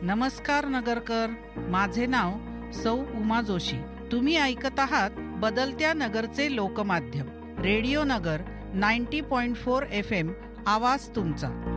नमस्कार नगरकर, माझे नाव सौ उमा जोशी. तुम्ही ऐकत आहात बदलत्या नगरचे लोकमाध्यम रेडिओ नगर 90.4 FM. आवाज तुमचा.